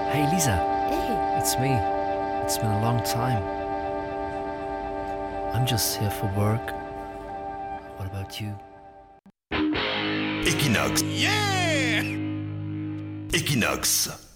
Hey Lisa, Hey, it's me. It's been a long time. I'm just here for work. What about you? Equinox. Yeah! Equinox.